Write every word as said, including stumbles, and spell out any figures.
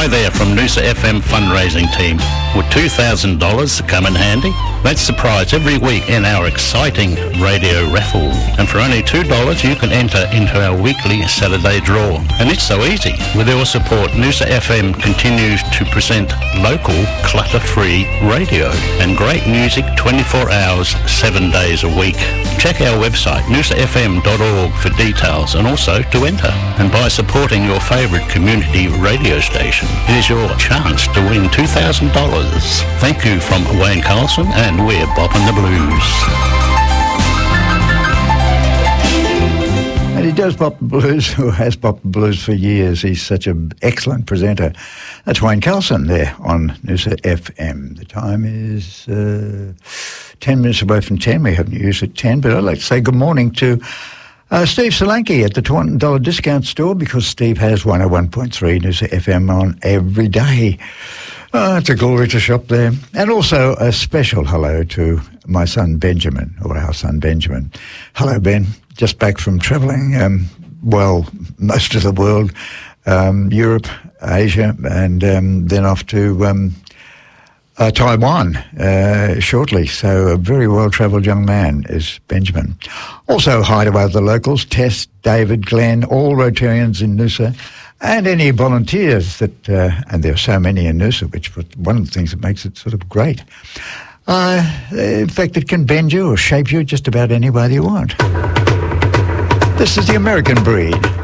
Hi there from Noosa F M fundraising team. Would two thousand dollars come in handy? That's the prize every week in our exciting radio raffle. And for only two dollars you can enter into our weekly Saturday draw. And it's so easy. With your support, Noosa F M continues to present local, clutter-free radio and great music twenty-four hours, seven days a week. Check our website, noosa f m dot org, for details and also to enter. And by supporting your favourite community radio station, it is your chance to win two thousand dollars. Thank you from Wayne Carlson, and we're bopping the blues. And he does bop the blues, or has bopped the blues for years. He's such an excellent presenter. That's Wayne Carlson there on Noosa F M. The time is uh, ten minutes away from ten. We have news at ten, but I'd like to say good morning to Uh, Steve Solanke at the twenty dollars discount store, because Steve has one oh one point three Noosa F M on every day. Oh, it's a glory to shop there. And also a special hello to my son Benjamin, or our son Benjamin. Hello, Ben. Just back from travelling, um, well, most of the world, um, Europe, Asia, and um, then off to um, uh, Taiwan uh, shortly. So a very well-travelled young man is Benjamin. Also hi to other locals, Tess, David, Glenn, all Rotarians in Noosa, and any volunteers that, uh, and there are so many in Noosa, which was one of the things that makes it sort of great. Uh, in fact, it can bend you or shape you just about any way you want. This is the American Breed.